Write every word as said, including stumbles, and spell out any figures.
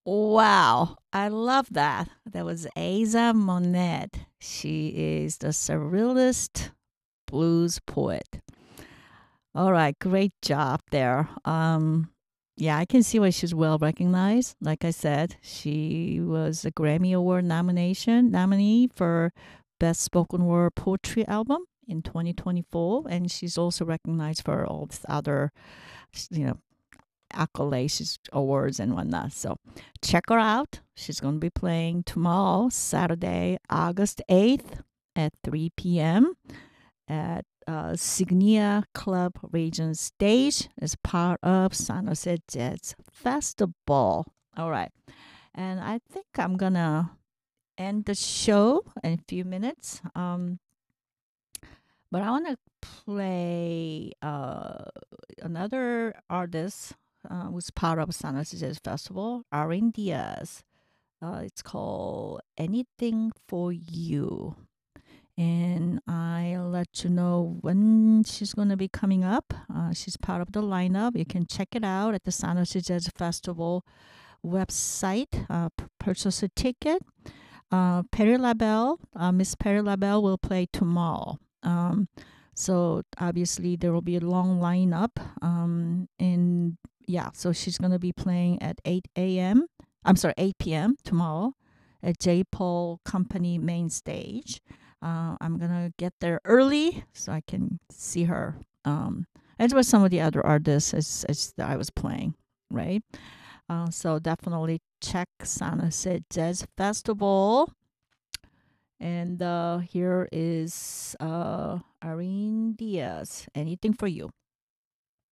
Wow, I love that. That was Asa Monet. She is the surrealist blues poet. All right, great job there. Um, yeah, I can see why she's well recognized. Like I said, she was a Grammy Award nomination nominee for Best Spoken Word Poetry Album in twenty twenty-four, and she's also recognized for all this other, you know, accolades, awards, and whatnot. So check her out. She's going to be playing tomorrow, Saturday, August eighth at three p m at uh, Signia Club Region Stage as part of San Jose Jazz Festival. All right. And I think I'm going to end the show in a few minutes. Um, but I want to play uh, another artist uh, who's part of San Jose Jazz Festival, Arin Diaz. Uh, it's called Anything for You. And I'll let you know when she's going to be coming up. Uh, she's part of the lineup. You can check it out at the San Jose Jazz Festival website. Uh, p- purchase a ticket. Uh, Perry LaBelle, uh, Miss Perry LaBelle will play tomorrow. Um, so obviously there will be a long lineup. Um, and yeah, so she's going to be playing at eight a m. I'm sorry, eight p m tomorrow at J. Paul Company main stage. Uh, I'm going to get there early so I can see her. Um, as with some of the other artists as, as I was playing, right? Uh, so definitely check San Jose Jazz Festival. And uh, here is uh, Irene Diaz. Anything for you.